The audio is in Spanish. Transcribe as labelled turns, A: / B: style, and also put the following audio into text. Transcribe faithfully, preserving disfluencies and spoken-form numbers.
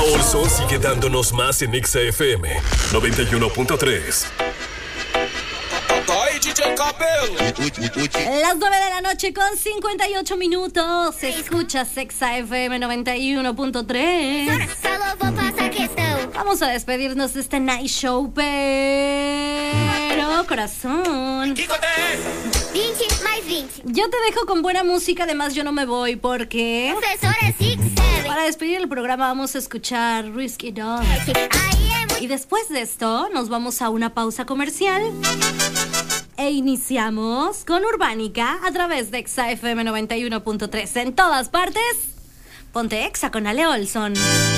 A: Olson sigue dándonos más en Exa F M noventa y uno punto tres.
B: Las nueve de la noche con cincuenta y ocho minutos. Escuchas Exa F M noventa y uno punto tres. Vamos a despedirnos de este night show, pero corazón, yo te dejo con buena música. Además, yo no me voy porque para despedir el programa vamos a escuchar Risky Dog. Y después de esto nos vamos a una pausa comercial e iniciamos con Urbánica a través de Exa F M noventa y uno punto tres. En todas partes, ponte Exa con Ale Olson.